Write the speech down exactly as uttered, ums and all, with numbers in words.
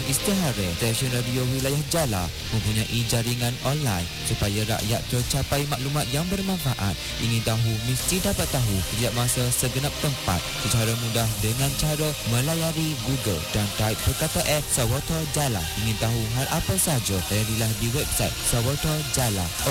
Istiharah stesen radio wilayah Jala mempunyai jaringan online supaya rakyat tercapai maklumat yang bermanfaat. Ingin tahu mesti dapat tahu setiap masa segenap tempat secara mudah dengan cara melayari Google dan type perkataan Sawata Jala. Ingin tahu hal apa saja, layarilah di website Sawata Jala.